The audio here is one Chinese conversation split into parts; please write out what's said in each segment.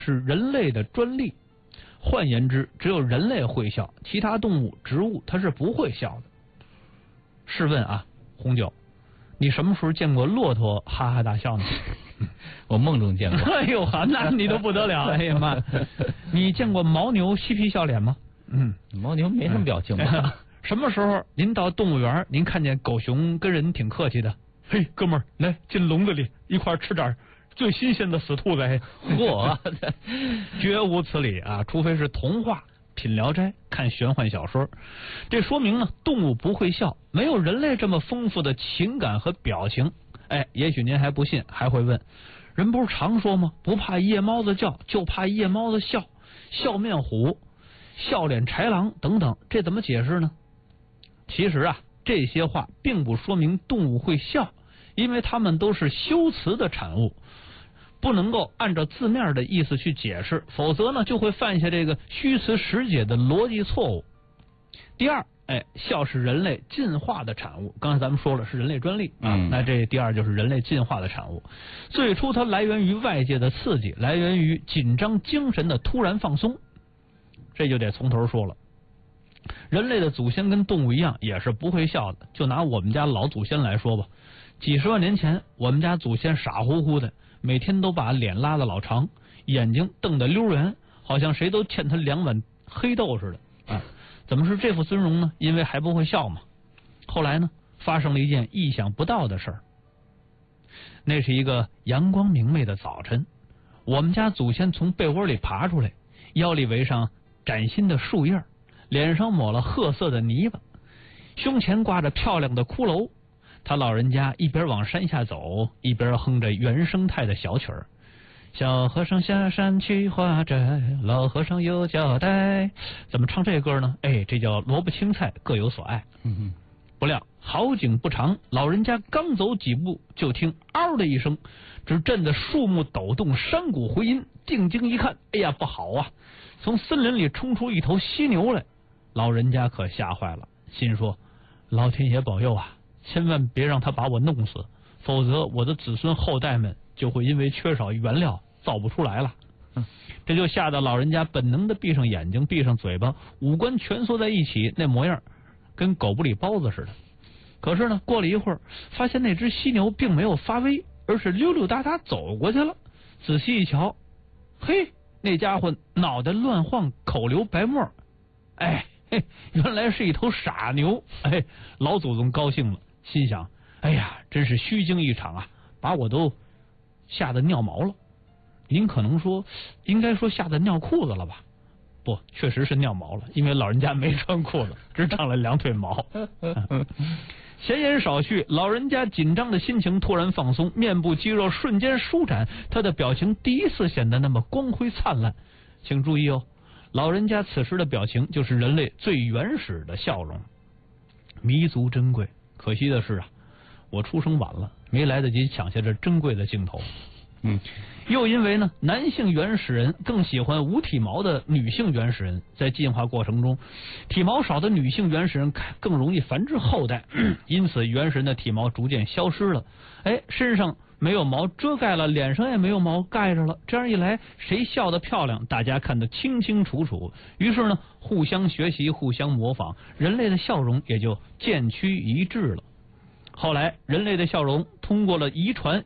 是人类的专利。换言之，只有人类会笑，其他动物、植物它是不会笑的。试问啊，红酒，你什么时候见过骆驼哈哈大笑呢？ 我梦中见过。 哎呦哈，那你都不得了！哎呀妈，你见过牦牛嬉皮笑脸吗？ 牦牛没什么表情吧？ 什么时候您到动物园，您看见狗熊跟人挺客气的？嘿，哥们儿，来进笼子里一块吃点最新鲜的死兔子。 嚯， 绝无此理啊！除非是童话、品聊斋、看玄幻小说。这说明呢，动物不会笑，没有人类这么丰富的情感和表情。哎，也许您还不信，还会问：人不是常说吗？不怕夜猫子叫，就怕夜猫子笑。笑面虎、笑脸豺狼等等，这怎么解释呢？其实啊，这些话并不说明动物会笑，因为它们都是修辞的产物，不能够按照字面的意思去解释，否则呢就会犯下这个虚词实解的逻辑错误。第二，笑是人类进化的产物，刚才咱们说了是人类专利啊，那这第二就是人类进化的产物。最初它来源于外界的刺激，来源于紧张精神的突然放松。这就得从头说了。人类的祖先跟动物一样，也是不会笑的。就拿我们家老祖先来说吧，几十万年前，我们家祖先傻乎乎的，每天都把脸拉得老长，眼睛瞪得溜圆，好像谁都欠他2碗黑豆似的啊！怎么是这副尊容呢？因为还不会笑嘛。后来呢，发生了一件意想不到的事儿。那是一个阳光明媚的早晨，我们家祖先从被窝里爬出来，腰里围上崭新的树叶，脸上抹了褐色的泥巴，胸前挂着漂亮的骷髅。他老人家一边往山下走，一边哼着原生态的小曲儿。小和尚下山去化斋，老和尚有交代。怎么唱这歌呢？这叫萝卜青菜各有所爱。不料好景不长，老人家刚走几步，就听嗷的一声，只震得树木抖动，山谷回音。定睛一看，哎呀，不好啊！从森林里冲出一头犀牛来。老人家可吓坏了，心说：老天爷保佑啊，千万别让他把我弄死，否则我的子孙后代们就会因为缺少原料造不出来了。这就吓得老人家本能的闭上眼睛，闭上嘴巴，五官蜷缩在一起，那模样跟狗不理包子似的。可是呢，过了一会儿，发现那只犀牛并没有发威，而是溜溜达达走过去了。仔细一瞧，嘿，那家伙脑袋乱晃，口流白沫，原来是一头傻牛。老祖宗高兴了，心想：哎呀，真是虚惊一场啊，把我都吓得尿毛了。您可能说，应该说吓得尿裤子了吧？不，确实是尿毛了，因为老人家没穿裤子，只长了2腿毛。闲言少叙，老人家紧张的心情突然放松，面部肌肉瞬间舒展，他的表情第一次显得那么光辉灿烂。请注意哦，老人家此时的表情就是人类最原始的笑容，弥足珍贵。可惜的是啊，我出生晚了，没来得及抢下这珍贵的镜头。又因为呢，男性原始人更喜欢无体毛的女性原始人，在进化过程中，体毛少的女性原始人更容易繁殖后代，因此原始人的体毛逐渐消失了。身上没有毛遮盖了，脸上也没有毛盖着了，这样一来，谁笑得漂亮，大家看得清清楚楚。于是呢，互相学习，互相模仿，人类的笑容也就渐趋一致了。后来，人类的笑容通过了遗传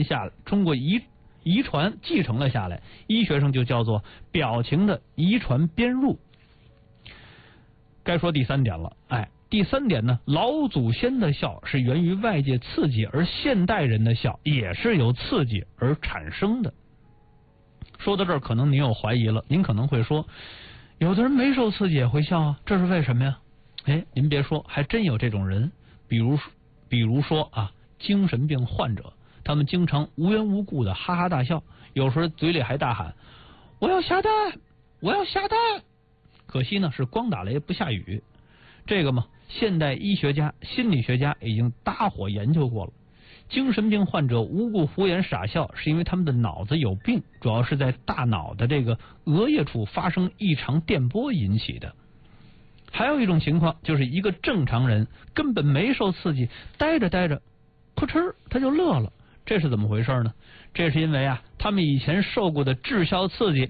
继承了下来，医学上就叫做表情的遗传编入。该说第3点了，第3点呢，老祖先的笑是源于外界刺激，而现代人的笑也是由刺激而产生的。说到这儿，可能您有怀疑了，您可能会说，有的人没受刺激也会笑啊，这是为什么呀？您别说，还真有这种人，比如说啊，精神病患者，他们经常无缘无故的哈哈大笑，有时候嘴里还大喊：我要下蛋，我要下蛋。可惜呢，是光打雷不下雨。这个嘛，现代医学家、心理学家已经搭伙研究过了。精神病患者无故胡言傻笑，是因为他们的脑子有病，主要是在大脑的这个额叶处发生异常电波引起的。还有一种情况，就是一个正常人根本没受刺激，待着待着，扑哧他就乐了。这是怎么回事呢？这是因为啊，他们以前受过的滞销刺激